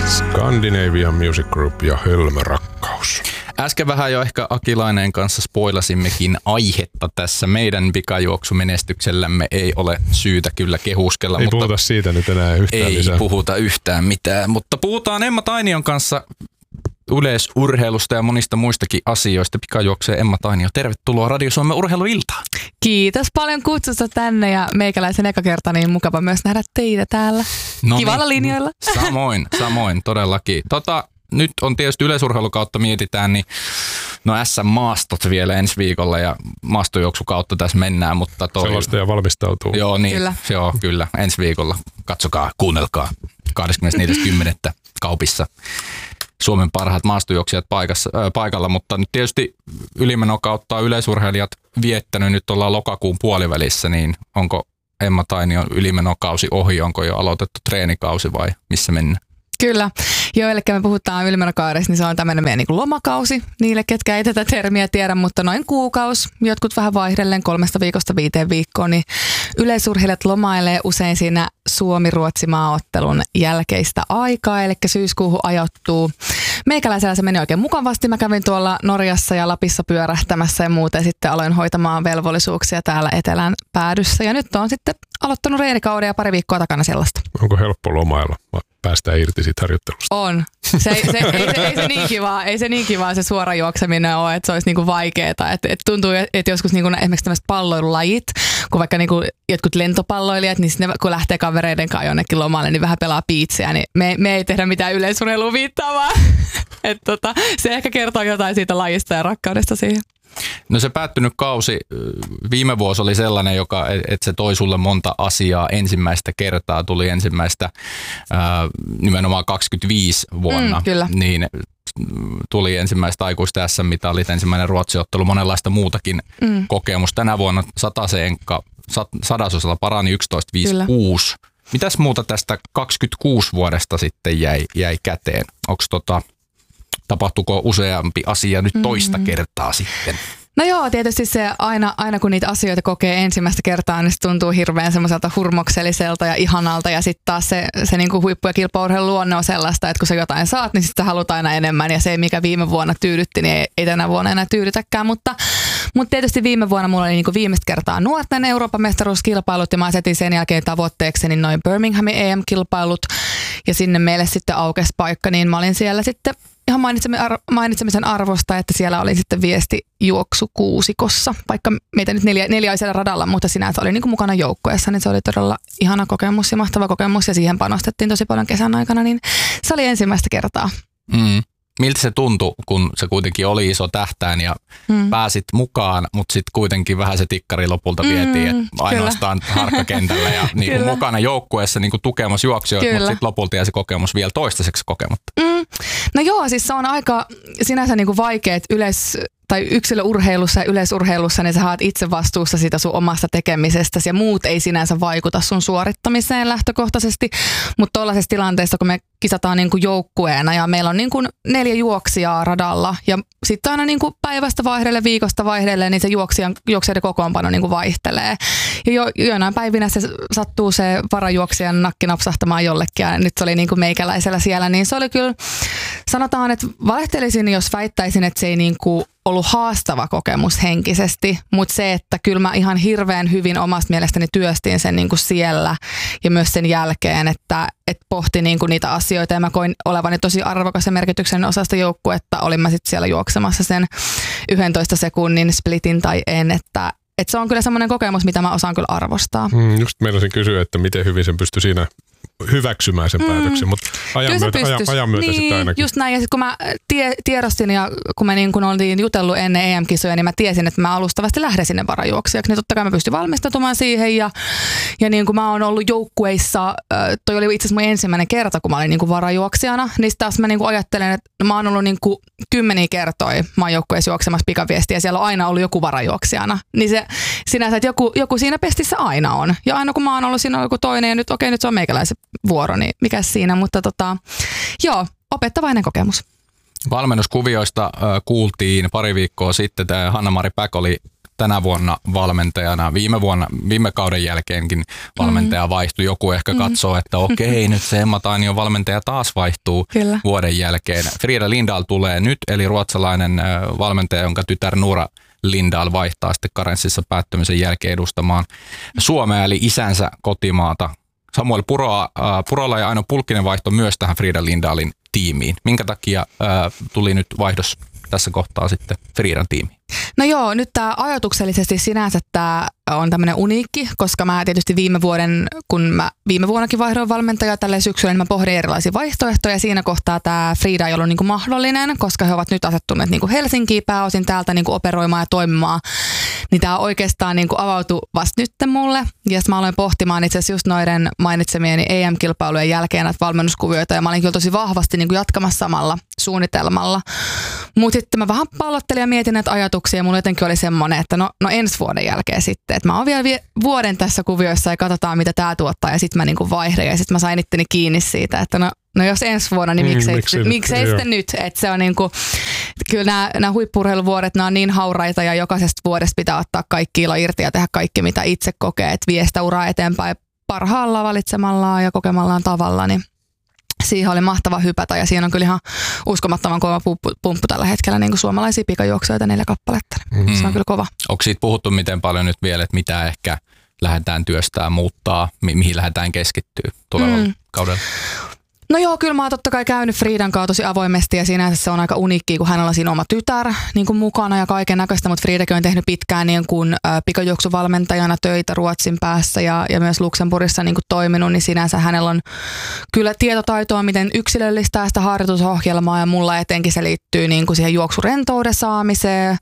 Scandinavian Music Group ja Hölmörakkaus. Äsken vähän jo ehkä Akilainen kanssa spoilasimmekin aihetta tässä. Meidän pikajuoksumenestyksellämme ei ole syytä kyllä kehuskella. Ei puhuta siitä nyt enää yhtään lisää. Ei puhuta yhtään mitään, mutta puhutaan Emma Tainion kanssa yleisurheilusta ja monista muistakin asioista. Pikajuoksee Emma Tainio, tervetuloa Radio Suomen urheiluiltaan. Kiitos paljon kutsusta tänne ja meikäläisen eka kerta, niin mukava myös nähdä teitä täällä. Kivalla linjoilla. Samoin todellakin. Nyt on tietysti yleisurheilukautta mietitään, niin SM-maastot vielä ensi viikolla ja maastojuoksukautta tässä mennään, mutta sellaista ja valmistautuu. Joo, niin. Kyllä. Ensi viikolla. Katsokaa, kuunnelkaa. 24.10. kaupissa. Suomen parhaat maastojuoksijat paikalla, mutta nyt tietysti ylimenokautta yleisurheilijat viettänyt, nyt ollaan lokakuun puolivälissä, niin onko Emma Tainion ylimenokausi ohi, onko jo aloitettu treenikausi vai missä mennään? Kyllä. Joillekin me puhutaan ylimenokaudesta, niin se on tämmöinen meidän niin lomakausi. Niille, ketkä ei tätä termiä tiedä, mutta noin kuukausi, jotkut vähän vaihdellen 3 viikosta 5 viikkoon, niin yleisurheilijat lomailee usein siinä Suomi-Ruotsi-maaottelun jälkeistä aikaa, eli syyskuuhun ajoittuu. Meikäläisellä se meni oikein mukavasti. Mä kävin tuolla Norjassa ja Lapissa pyörähtämässä ja muuten sitten aloin hoitamaan velvollisuuksia täällä etelän päädyssä. Ja nyt on sitten aloittanut reenikauden ja 2 viikkoa takana sellaista. Onko helppo lomailla? Päästään irti siitä harjoittelusta. On. Ei se niin kivaa se suora juokseminen ole, että se olisi niinku vaikeaa. Et tuntuu, että joskus niinku esimerkiksi tämmöiset palloilulajit, kun vaikka niinku jotkut lentopalloilijat, niin ne, kun lähtee kavereiden kanssa jonnekin lomalle, niin vähän pelaa piitsiä, niin me ei tehdä mitään yleisurheilua viittaavaa. Se ehkä kertoo jotain siitä lajista ja rakkaudesta siihen. No se päättynyt kausi viime vuosi oli sellainen, että se toi sulle monta asiaa ensimmäistä kertaa, tuli ensimmäistä nimenomaan 25 vuonna, niin tuli ensimmäistä aikuista SM-mitalit, ensimmäinen Ruotsi-ottelu, monenlaista muutakin kokemusta. Tänä vuonna sadasosalla parani 11.56. Mitäs muuta tästä 26 vuodesta sitten jäi käteen? Tapahtuuko useampi asia nyt toista kertaa sitten? No joo, tietysti se aina kun niitä asioita kokee ensimmäistä kertaa, niin se tuntuu hirveän semmoiselta hurmokselliselta ja ihanalta. Ja sitten taas se niinku huippu- ja kilpaurheilun luonne on sellaista, että kun sä jotain saat, niin sitten haluat aina enemmän. Ja se, mikä viime vuonna tyydytti, niin ei tänä vuonna enää tyydytäkään. Mutta tietysti viime vuonna mulla oli niinku viimeistä kertaa nuorten Euroopan mestaruuskilpailut ja mä asetin sen jälkeen tavoitteekseni noin Birminghamin EM-kilpailut. Ja sinne meille sitten aukesi paikka, niin mä olin siellä sitten ihan mainitsemisen arvosta, että siellä oli sitten viesti juoksukuusikossa, vaikka meitä nyt neljä oli siellä radalla, mutta sinänsä oli niin kuin mukana joukkueessa, niin se oli todella ihana kokemus ja mahtava kokemus ja siihen panostettiin tosi paljon kesän aikana, niin se oli ensimmäistä kertaa. Miltä se tuntui, kun se kuitenkin oli iso tähtäin ja pääsit mukaan, mutta sitten kuitenkin vähän se tikkari lopulta vietiin, että ainoastaan harkkakentällä ja niin mukana joukkueessa niin tukemassa juoksijoita, mutta sitten lopulta jäi se kokemus vielä toistaiseksi kokematta. No joo, siis se on aika sinänsä niin kuin vaikeet yksilöurheilussa ja yleisurheilussa, niin sä oot itse vastuussa siitä sun omasta tekemisestäsi ja muut ei sinänsä vaikuta sun suorittamiseen lähtökohtaisesti, mutta tuollaisessa tilanteessa, kun me kisataan niin kuin joukkueena ja meillä on niin kuin 4 juoksijaa radalla ja sitten aina niin kuin päivästä vaihdelle, viikosta vaihdelle, niin se juoksijoiden kokoonpano niin kuin vaihtelee. Ja joinain päivinä se sattuu se varajuoksijan nakki napsahtamaan jollekin ja nyt se oli niin kuin meikäläisellä siellä, niin se oli kyllä, sanotaan, että valehtelisin, jos väittäisin, että se ei niin kuin ollut haastava kokemus henkisesti, mutta se, että kyllä mä ihan hirveän hyvin omasta mielestäni työstin sen niin kuin siellä ja myös sen jälkeen, että pohti niin kuin niitä asioita ja mä koin olevani tosi arvokas ja merkityksen osasta joukkuetta, olin mä sitten siellä juoksemassa sen 11 sekunnin splitin tai en, että se on kyllä semmoinen kokemus, mitä mä osaan kyllä arvostaa. Just meinasin kysyä, että miten hyvin sen pystyi siinä hyväksymään sen päätöksen, mutta ajan myötä niin, sitten ainakin. Just näin, ja sitten kun mä tiedostin ja kun me niin kun oltiin jutellut ennen EM-kisoja, niin mä tiesin, että mä alustavasti lähden sinne varajuoksijaksi, niin totta kai mä pystyn valmistautumaan siihen ja niin kuin mä oon ollut joukkueissa, toi oli itse asiassa mun ensimmäinen kerta, kun mä olin niin kuin varajuoksijana, niin taas mä niin kuin ajattelen, että mä oon ollut niin kuin 10 kertoja maajoukkueessa juoksemassa pikaviestiä ja siellä on aina ollut joku varajuoksijana, niin se sinänsä, että joku siinä pestissä aina on ja aina kun mä oon ollut siinä on joku toinen ja nyt nyt se on meikäläisen vuoro, niin mikä siinä, mutta joo, opettavainen kokemus. Valmennuskuvioista kuultiin pari viikkoa sitten, tämä Hanna-Mari Päck oli tänä vuonna valmentajana. Viime kauden jälkeenkin valmentaja vaihtui. Joku ehkä katsoo, että okei, nyt se Emma Tainion valmentaja taas vaihtuu vuoden jälkeen. Frida Lindahl tulee nyt, eli ruotsalainen valmentaja, jonka tytär Nora Lindahl vaihtaa sitten karenssissa päättymisen jälkeen edustamaan Suomea, eli isänsä kotimaata. Samuel Purola ja Aino Pulkkinen vaihto myös tähän Frida Lindahlin tiimiin. Minkä takia tuli nyt vaihdos tässä kohtaa sitten Fridan tiimiin? No joo, nyt tämä ajatuksellisesti sinänsä tämä on tämmöinen uniikki, koska mä tietysti kun mä viime vuonnakin vaihdoin valmentajaa tälle syksyllä, niin mä pohdin erilaisia vaihtoehtoja ja siinä kohtaa tämä Frida ei ollut niinku mahdollinen, koska he ovat nyt asettuneet niinku Helsinkiin pääosin täältä niinku operoimaan ja toimimaan. Niin tämä oikeastaan niinku avautui vasta nyt mulle. Ja mä aloin pohtimaan itse asiassa just noiden mainitsemieni EM-kilpailujen jälkeen näitä valmennuskuvioita ja mä olin kyllä tosi vahvasti niinku jatkamassa samalla suunnitelmalla. Mutta sitten mä vähän pallottelin ja mietin näitä ajatuksia ja mulla jotenkin oli semmoinen, että no ensi vuoden jälkeen sitten, että mä oon vielä vuoden tässä kuvioissa ja katsotaan mitä tää tuottaa ja sitten mä niinku vaihdan ja sitten mä sain itteni kiinni siitä, että no jos ensi vuonna, niin miksei sitten nyt, että se on niinku, kyllä nämä huippu-urheiluvuodet, nämä on niin hauraita ja jokaisesta vuodesta pitää ottaa kaikki ilo irti ja tehdä kaikki mitä itse kokee, että vie sitä uraa eteenpäin parhaalla valitsemallaan ja kokemallaan tavalla, niin siihen oli mahtava hypätä ja siinä on kyllä ihan uskomattoman kova pumppu tällä hetkellä niin kuin suomalaisia pikajuoksijoita 4 kappaletta. Se on kyllä kova. Onko siitä puhuttu miten paljon nyt vielä, että mitä ehkä lähdetään työstää, muuttaa, mihin lähdetään keskittyä tulevalla kaudella? No joo, kyllä mä oon totta kai käynyt Fridan kanssa tosi avoimesti ja sinänsä se on aika uniikki, kun hänellä on siinä oma tytär niin kuin mukana ja kaiken näköistä, mutta Fridakin on tehnyt pitkään niin kuin pikajuoksuvalmentajana töitä Ruotsin päässä ja myös Luxemburgissa niin kuin toiminut, niin sinänsä hänellä on kyllä tietotaitoa, miten yksilöllistää sitä harjoitusohjelmaa ja mulla etenkin se liittyy niin kuin siihen juoksurentouden saamiseen,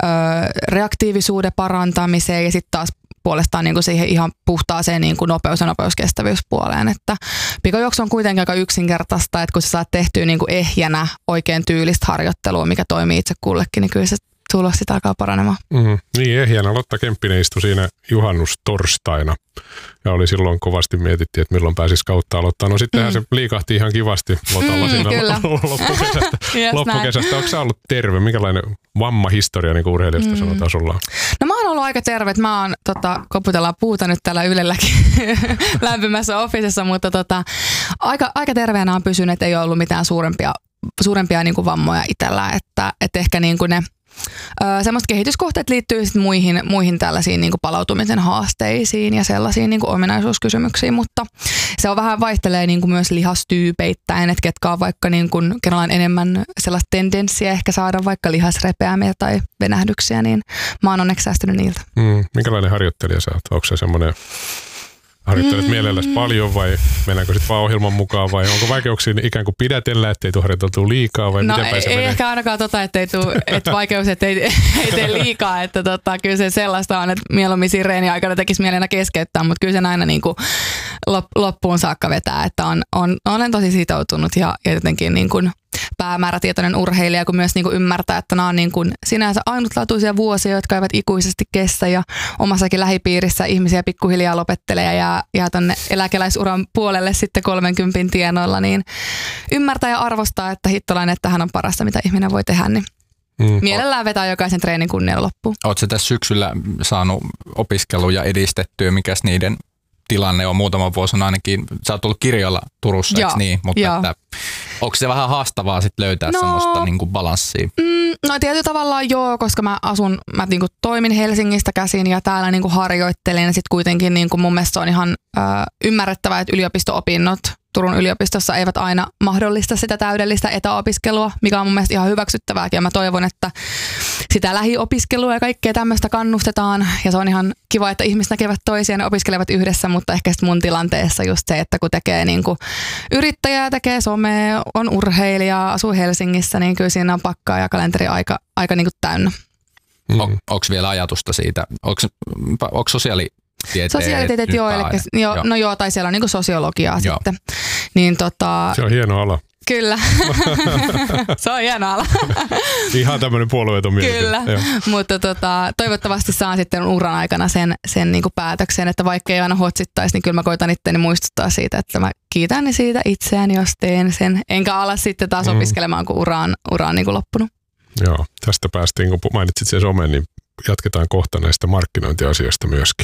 reaktiivisuuden parantamiseen ja sitten taas puolestaan niin kuin siihen ihan puhtaaseen niin kuin nopeus- ja nopeuskestävyyspuoleen. Että pikajuoksu on kuitenkin aika yksinkertaista, että kun sä saat tehtyä niin kuin ehjänä oikein tyylistä harjoittelua, mikä toimii itse kullekin, niin kyllä se tulos sitä alkaa paranemaan. Niin, ehjänä Lotta Kemppinen istui siinä juhannustorstaina ja oli silloin kovasti mietittiin, että milloin pääsisi kautta aloittaa. No sittenhän se liikahti ihan kivasti Lotalla siinä loppukesästä. Onko se ollut terve? Minkälainen vammahistoria niin urheilijasta sanotaan sulla? No mä oon ollut aika terve, että mä oon, koputellaan puuta nyt täällä Ylelläkin lämpimässä officessa, mutta aika terveenä on pysynyt, että ei ole ollut mitään suurempia niin kuin vammoja itsellä, että ehkä niin kuin ne semmoiset kehityskohteet liittyy sitten muihin tällaisiin niin kuin palautumisen haasteisiin ja sellaisiin niin kuin ominaisuuskysymyksiin, mutta se on vähän vaihtelee niin kuin myös lihastyypeittäin, että ketkä on vaikka niin kuin, kenellä on enemmän sellaista tendenssiä ehkä saada vaikka lihasrepeämiä tai venähdyksiä, niin mä oon onneksi säästynyt niiltä. Minkälainen harjoittelija sä oot? Onko se semmoinen harjoittelet mielelläsi paljon vai mennäänkö sitten vaan ohjelman mukaan vai onko vaikeuksia ikään kuin pidätellä, ettei tule harjoiteltua liikaa vai miten päin se menee? Ei ehkä ainakaan että vaikeus, ettei tee liikaa, että kyllä se sellaista on, että mieluummin siinä reeni-aikana tekisi mielenä keskeyttää, mutta kyllä sen aina niin kuin loppuun saakka vetää, että olen tosi sitoutunut ja jotenkin niin kuin päämäärätietoinen urheilija, kun myös niin kuin ymmärtää, että nämä on niin kuin sinänsä ainutlaatuisia vuosia, jotka eivät ikuisesti kestä ja omassakin lähipiirissä ihmisiä pikkuhiljaa lopettelee ja jää tuonne eläkeläisuran puolelle sitten 30 tienoilla, niin ymmärtää ja arvostaa, että hittolainen, että hän on parasta, mitä ihminen voi tehdä, niin mielellään vetää jokaisen treenin kunnialla loppuun. Oletko tässä syksyllä saanut opiskeluja edistettyä, mikäs niiden tilanne on muutama vuosi on ainakin, sä oot ollut kirjalla Turussa, eikö niin? Mutta että, onko se vähän haastavaa sit löytää semmoista niinku balanssia? No tietyllä tavalla joo, koska mä niinku toimin Helsingistä käsin ja täällä niinku harjoittelen ja sit kuitenkin niinku mun mielestä on ihan ymmärrettävää, että yliopisto-opinnot Turun yliopistossa eivät aina mahdollista sitä täydellistä etäopiskelua, mikä on mun mielestä ihan hyväksyttävääkin ja mä toivon, että sitä lähiopiskelua ja kaikkea tämmöistä kannustetaan ja se on ihan kiva, että ihmiset näkevät toisiaan ja opiskelevat yhdessä, mutta ehkä sitten mun tilanteessa just se, että kun tekee niinku yrittäjää, tekee somea, on urheilija, asuu Helsingissä, niin kyllä siinä on pakkaa ja kalenteri aika niinku täynnä. Onko vielä ajatusta siitä? Onko sosiaalitieteet, joo, tai siellä on niinku sosiologiaa sitten. Niin se on hieno ala. Kyllä, se on hieno ala. Ihan tämmöinen puolueeton mielipide. Kyllä, mutta toivottavasti saan sitten uran aikana sen niinku päätöksen, että vaikka ei aina hotsittaisi, niin kyllä mä koitan itteni muistuttaa siitä, että mä kiitän siitä itseäni, jos teen sen. Enkä ala sitten taas opiskelemaan, kun ura on niinku loppunut. Joo, tästä päästiin, kun mainitsit sen somen, niin jatketaan kohta näistä markkinointiasioista myöskin.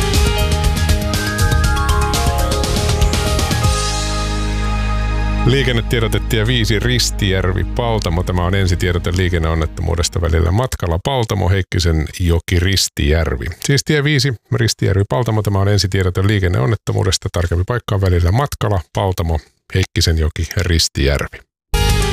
Liikennetiedote tie 5 Ristijärvi-Paltamo. Tämä on ensitiedote liikenneonnettomuudesta välillä matkalla Paltamo, Heikkisen joki, Ristijärvi. Siis tie 5 Ristijärvi-Paltamo. Tämä on ensitiedote liikenneonnettomuudesta. Tarkempi paikka on välillä matkalla Paltamo, Heikkisen joki, Ristijärvi.